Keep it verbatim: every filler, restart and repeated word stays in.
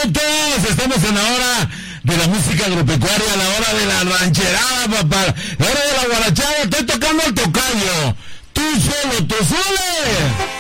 minutos. Estamos en la hora de la música agropecuaria, la hora de la rancherada, papá. La hora de la guarachada. Estoy tocando el tocayo. Tú solo, tú solo.